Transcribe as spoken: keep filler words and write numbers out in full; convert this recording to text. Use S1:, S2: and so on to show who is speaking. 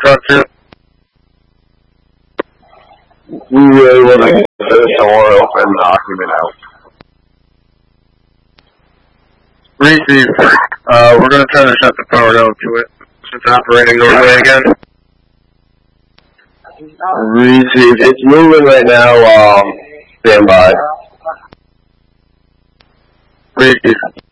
S1: structure?
S2: We were able to get the door open and the occupant out.
S1: Receive. Uh, we're going to try to shut the power down to it. It's operating normally again.
S2: Receive. It's moving right now. Um, stand by.
S1: Receive.